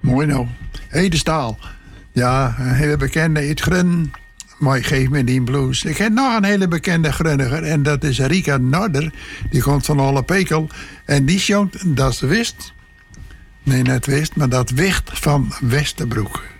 Mooi nou. Hé, de Staal. Ja, een hele bekende in het grun. Maar geef me die blues. Ik heb nog een hele bekende grunniger. En dat is Rika Norder. Die komt van Alle Pekel. En die zongt, dat is de Wist. Nee, net Wist, maar dat Wicht van Westerbroek.